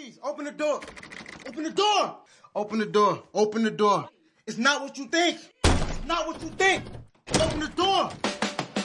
Please, open the door. Open the door. Open the door. Open the door. It's not what you think. It's not what you think.